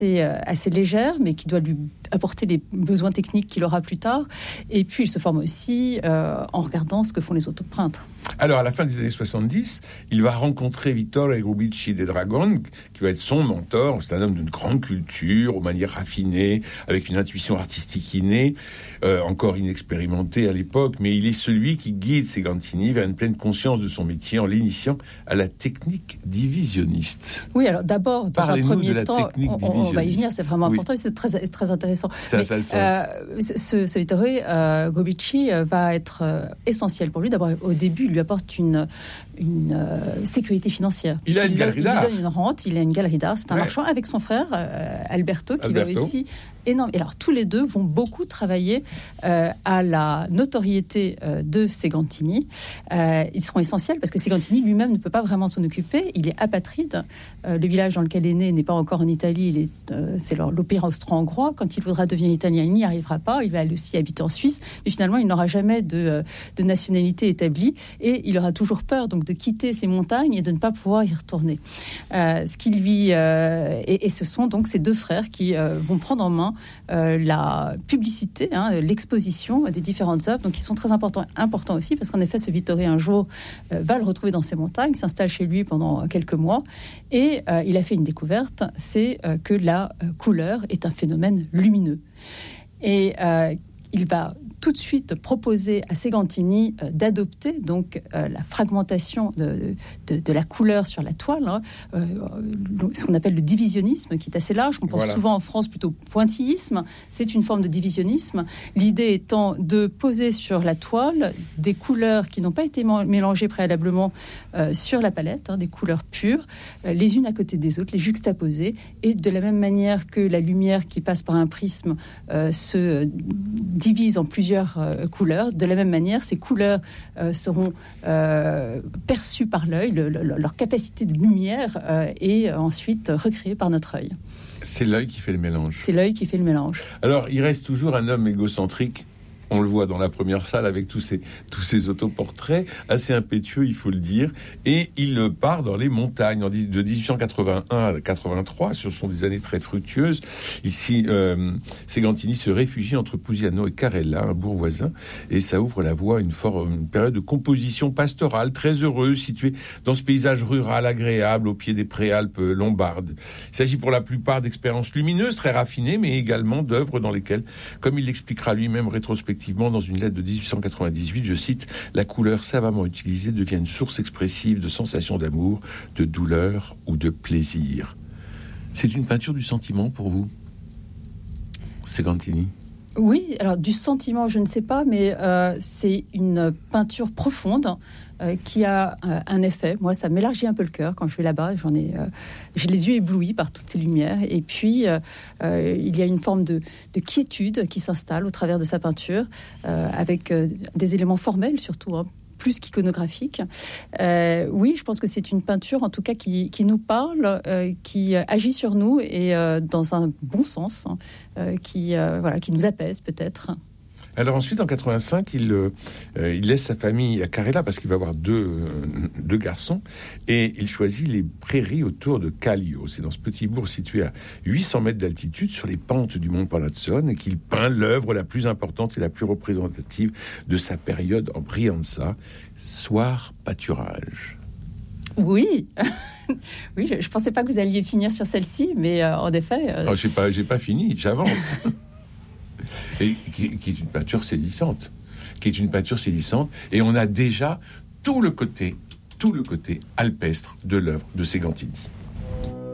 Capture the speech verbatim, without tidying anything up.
assez légère, mais qui doit lui apporter les besoins techniques qu'il aura plus tard. Et puis, il se forme aussi euh, en regardant ce que font les autres peintres. Alors, à la fin des années soixante-dix, il va rencontrer Vittore Rubici de Dragon, qui va être son mentor. C'est un homme d'une grande culture, aux manières raffinées, avec une intuition artistique innée, euh, encore inexpérimentée à l'époque, mais il est celui qui guide Segantini vers une pleine conscience de son métier en l'initiant à la technique divisionniste. Oui, alors d'abord, dans Parlez-nous un premier de la temps, technique on, on va y venir, c'est vraiment oui. important, et c'est très, très intéressant. C'est mais, ça le sens. Euh, ce, ce Vittore euh, Rubici euh, va être euh, essentiel pour lui. D'abord, au début, il lui apporte une, une euh, sécurité financière. Il a une il galerie d'art. Il lui donne une rente, il a une galerie d'art. C'est un ouais. marchand avec son frère, euh, Alberto, qui Alberto. va aussi énorme. Et alors, tous les deux vont beaucoup travailler euh, à la notoriété euh, de Segantini. Euh, ils seront essentiels parce que Segantini lui-même ne peut pas vraiment s'en occuper. Il est apatride. Euh, le village dans lequel il est né n'est pas encore en Italie. Il est, euh, c'est l'Opéra austro-hongrois. Quand il voudra devenir italien, il n'y arrivera pas. Il va aussi habiter en Suisse. Mais finalement, il n'aura jamais de, de nationalité établie. Et il aura toujours peur donc, de quitter ces montagnes et de ne pas pouvoir y retourner. Euh, ce qui lui, euh, et, et ce sont donc ces deux frères qui euh, vont prendre en main Euh, la publicité, hein, l'exposition des différentes œuvres, donc qui sont très importants, importants aussi, parce qu'en effet, ce Vittore, un jour, euh, va le retrouver dans ces montagnes, s'installe chez lui pendant quelques mois, et euh, il a fait une découverte, c'est euh, que la euh, couleur est un phénomène lumineux. Et euh, il va tout de suite proposer à Segantini euh, d'adopter donc euh, la fragmentation de, de, de la couleur sur la toile, hein, euh, ce qu'on appelle le divisionnisme, qui est assez large, qu'on pense voilà. souvent en France plutôt pointillisme. C'est une forme de divisionnisme. L'idée étant de poser sur la toile des couleurs qui n'ont pas été mélangées préalablement euh, sur la palette, hein, des couleurs pures, euh, les unes à côté des autres, les juxtaposer, et de la même manière que la lumière qui passe par un prisme euh, se divise en plusieurs Euh, couleurs. De la même manière, ces couleurs euh, seront euh, perçues par l'œil, le, le, leur capacité de lumière euh, est ensuite recréée par notre œil. C'est l'œil qui fait le mélange. C'est l'œil qui fait le mélange. Alors, il reste toujours un homme égocentrique. On le voit dans la première salle avec tous ces, tous ces autoportraits, assez impétueux, il faut le dire. Et il part dans les montagnes de dix-huit cent quatre-vingt-un à quatre-vingt-trois. Ce sont des années très fructueuses. Ici, euh, Segantini se réfugie entre Pusiano et Carella, un bourg voisin. Et ça ouvre la voie à une, for- une période de composition pastorale très heureuse, située dans ce paysage rural agréable au pied des préalpes lombardes. Il s'agit pour la plupart d'expériences lumineuses, très raffinées, mais également d'œuvres dans lesquelles, comme il l'expliquera lui-même rétrospectivement, dans une lettre de dix-huit cent quatre-vingt-dix-huit, je cite, « La couleur savamment utilisée devient une source expressive de sensations d'amour, de douleur ou de plaisir. » C'est une peinture du sentiment pour vous, Segantini? Oui, alors du sentiment, je ne sais pas, mais euh, c'est une peinture profonde euh, qui a euh, un effet. Moi, ça m'élargit un peu le cœur quand je vais là-bas. J'en ai, euh, j'ai les yeux éblouis par toutes ces lumières. Et puis, euh, euh, il y a une forme de, de quiétude qui s'installe au travers de sa peinture, euh, avec euh, des éléments formels surtout, hein, plus qu'iconographique. Euh, oui, je pense que c'est une peinture, en tout cas, qui, qui nous parle, euh, qui agit sur nous et euh, dans un bon sens, hein, euh, qui, euh, voilà, qui nous apaise peut-être. Alors ensuite, en quatre-vingt-cinq, il, euh, il laisse sa famille à Carella parce qu'il va avoir deux, euh, deux garçons et il choisit les prairies autour de Callio. C'est dans ce petit bourg situé à huit cents mètres d'altitude sur les pentes du mont Palazzone et qu'il peint l'œuvre la plus importante et la plus représentative de sa période en Brianza, Soir pâturage. Oui, oui, je ne pensais pas que vous alliez finir sur celle-ci, mais euh, en effet... Euh... Oh, j'ai pas, j'ai pas fini, j'avance. Et qui, qui est une peinture saisissante, qui est une peinture saisissante, et on a déjà tout le côté, tout le côté alpestre de l'œuvre de Segantini.